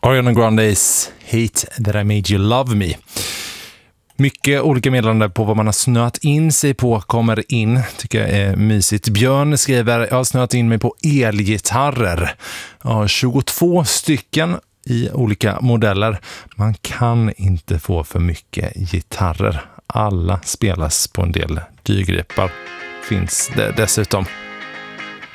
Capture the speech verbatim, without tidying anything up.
Ariana Grandes Hate That I Made You Love Me. Mycket olika meddelanden på vad man har snöat in sig på kommer in. Tycker jag är mysigt. Björn skriver, jag har snöat in mig på elgitarrer. Ja, tjugotvå stycken i olika modeller. Man kan inte få för mycket gitarrer. Alla spelas på en del dyrgripar. Finns det dessutom.